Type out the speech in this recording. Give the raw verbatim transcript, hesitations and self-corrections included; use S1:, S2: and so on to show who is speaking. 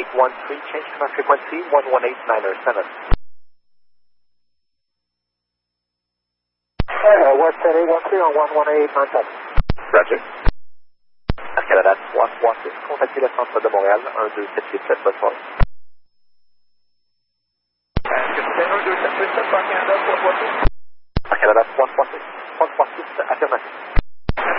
S1: eight one three, change to my frequency, one one eight nine seven. Uh, Western eight one three on one one eight nine seven.
S2: Roger.
S1: Air Canada trois trois six, contactez le centre de Montréal, un deux sept huit sept, bonne soirée.
S2: un deux sept huit sept, Air Canada trois trois six.
S1: Air Canada trois trois six, trois trois six, affirmatif.